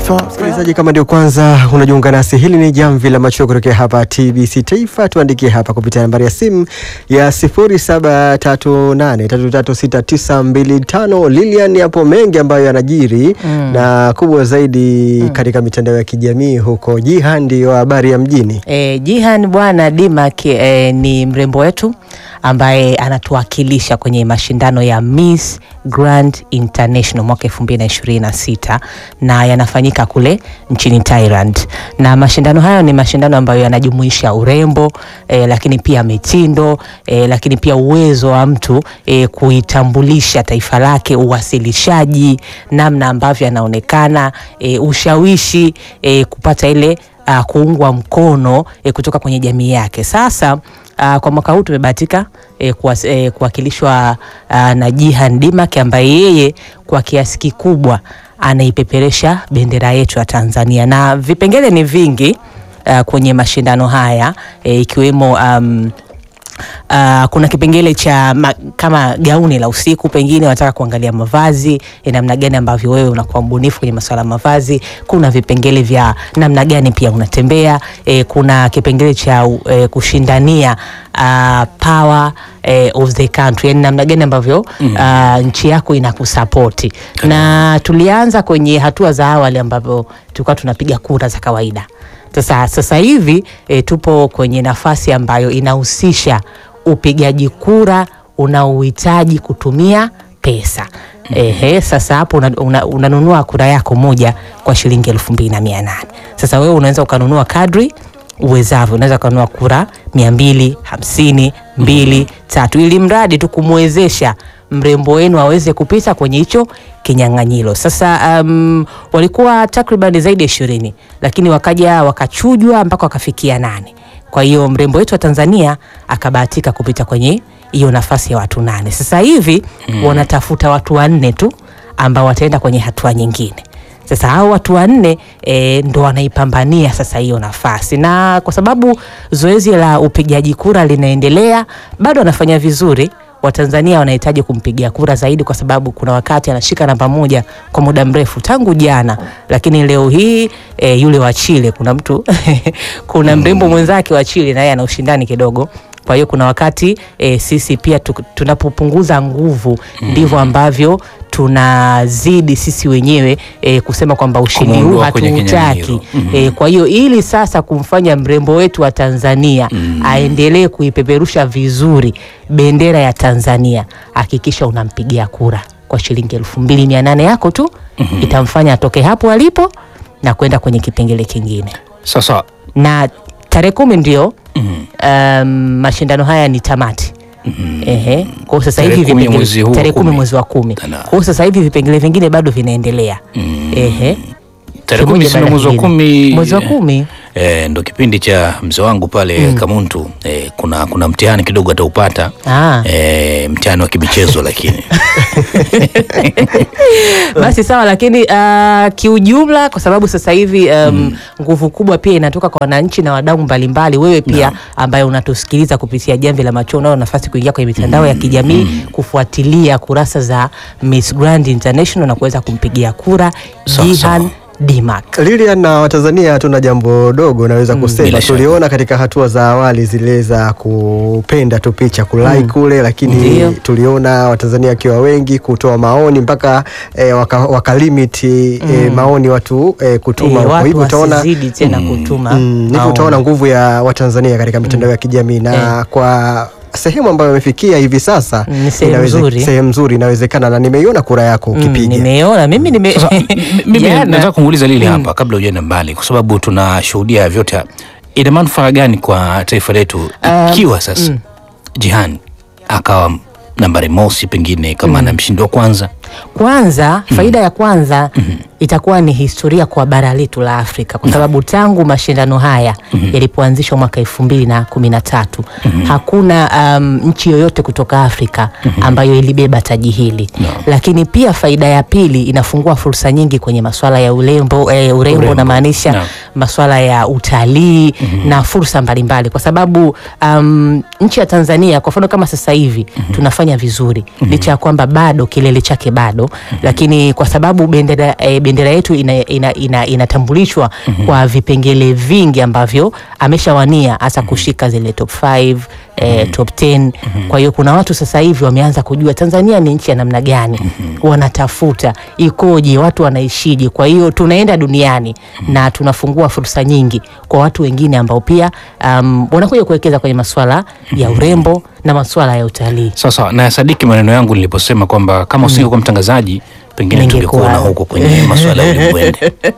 Msikilizaji, kama ndio kwanza unajiunga nasi, hili ni Jamvi la Macho kutoka hapa TBC Taifa. Tuandikie hapa kupitia nambari ya simu ya 0738336925. Lilian, yapo mengi ambayo yanajiri na kubwa zaidi katika mitandao ya kijamii huko. Jihan ndio habari ya mjini. Jihan bwana Dimak ni mrembo wetu ambaye anatuwakilisha kwenye mashindano ya Miss Grand International mwaka 2026 na yanafanyika kule nchini Thailand. Na mashindano hayo ni mashindano ambayo yanajumuisha urembo, lakini pia mitindo, lakini pia uwezo wa mtu kuitambulisha taifa lake, uwasilishaji, namna ambavyo anaonekana, ushawishi, kupata ile kuungwa mkono kutoka kwenye jamii yake. Sasa kwa mwaka huu tumebahatika kuwakilishwa na Jihan Dimak ambaye yeye kwa kiasi kikubwa anaipeperesha bendera yetu ya Tanzania, na vipengele ni vingi kwenye mashindano haya, ikiwemo kuna kipengele cha kama gauni la usiku, pengine wanataka kuangalia mavazi, namna gani ambavyo wewe unakuwa mbunifu kwenye masuala ya mavazi. Kuna vipengele vya namna gani pia unatembea, kuna kipengele cha kushindania power of the country, yani namna gani ambavyo nchi yako inakusapoti. Na tulianza kwenye hatua za awali ambapo tulikuwa tunapiga kura za kawaida. Sasa hivi tupo kwenye nafasi ambayo inahusisha upigaji kura unaohitaji kutumia pesa. Sasa hapo unanunua kura yako moja kwa shilingi 2,800. Sasa wewe unaweza ukanunua kadri uwezavyo. Unaweza kununua kura 250, 2, 3, ili mradi tu kumwezesha mrembo wenu aweze kupita kwenye hicho kinyang'anyiro. Sasa walikuwa takriban zaidi ya 20, lakini wakaja wakachujwa mpaka wakafikia 8. Kwa hiyo mrembo wetu wa Tanzania akabahatika kupita kwenye hiyo nafasi ya watu 8. Sasa hivi wanatafuta watu 4 tu ambao wataenda kwenye hatua nyingine. Sasa hao watu 4 ndo wanaipambania sasa hiyo nafasi, na kwa sababu zoezi la upigaji kura linaendelea, bado anafanya vizuri. Watanzania wanahitaji kumpigia kura zaidi, kwa sababu kuna wakati anashika namba 1 kwa muda mrefu tangu jana, lakini leo hii yule wa Chile, kuna mtu kuna mrembo mwenzake wa Chile na yeye ana ushindani kidogo. Kwa hiyo kuna wakati sisi pia tunapopunguza nguvu ndivyo ambavyo tunazidi sisi wenyewe kusema kwamba ushindi huu hatuutaki. Kwa hiyo ili sasa kumfanya mrembo wetu wa Tanzania aendelee kuipeperusha vizuri bendera ya Tanzania, hakikisha unampigia kura kwa shilingi 2,800 yako tu. Itamfanya atoke hapo alipo na kwenda kwenye kipengele kingine. Sasa na tarehe 10 ndio mashindano haya ni tamati. Kwa sasa hivi tarehe 10 mwezi wa 10. Kwa sasa hivi vipengele vingine bado vinaendelea. Tarehe 10 mwezi wa 10. Mwezi wa 10. Ndo kipindi cha mzee wangu pale Kamuntu. Kuna mtihani kidogo ataupata. Mtihani wa kimichezo lakini. Basi sawa, lakini kiujumla, kwa sababu sasa hivi nguvu kubwa pia inatoka kwa wananchi na wadau mbalimbali. Wewe pia ambaye unatusikiliza kupitia Jamvi la Macho, unao nafasi kuingia kwenye mitandao ya kijamii kufuatilia kurasa za Miss Grand International na kuweza kumpigia kura Jihan Dimak. Lilian, na Watanzania tuna jambo dogo naweza kusema. Tuliona katika hatua za awali zile za kupenda tu picha kulike kule, lakini tuliona Watanzania wakiwa wengi kutoa maoni mpaka wakalimit maoni watu kutuma. Kwa hivyo utaona zidi tena kutuma. Hivyo utaona nguvu ya Watanzania katika mitandao ya kijamii, na kwa sehemu ambayo imefikia hivi sasa sehemu nzuri inawezekana, na nimeiona kura yako ukipiga. Nimeona mimi nataka kumuuliza Lili hapa kabla hujaenda mbali, kwa sababu tunashuhudia vyote. Ina manufaa gani kwa taifa letu ikiwa sasa Jihan akawa nambari mosi, pengine kama ana mshindi wa kwanza? Faida ya kwanza itakuwa ni historia kwa bara letu la Afrika, kwa sababu tangu mashindano haya yalipoanzishwa mwaka 2013 hakuna nchi yoyote kutoka Afrika ambayo ilibeba taji hili. Lakini pia faida ya pili, inafungua fursa nyingi kwenye masuala ya urembo na maanisha masuala ya utalii na fursa mbalimbali, kwa sababu nchi ya Tanzania kwa mfano kama sasa hivi tunafanya vizuri licha ya kwamba bado kilele chake bado, lakini kwa sababu bendera yetu inatambulishwa kwa vipengele vingi ambavyo ameshawania, hasa kushika zile top 5, top 10. Kwa hiyo kuna watu sasa hivi wameanza kujua Tanzania ni nchi ya namna gani, wanatafuta ikoje, watu wanaishije. Kwa hiyo tunaenda duniani na tunafungua fursa nyingi kwa watu wengine ambao pia wanakuja kuwekeza kwenye masuala ya urembo na masuala ya utalii. Sasa na sadiki maneno yangu niliposema kwamba kama usingekuwa mtangazaji pengine tungekuwa huko kwenye masuala ya ulimwengu.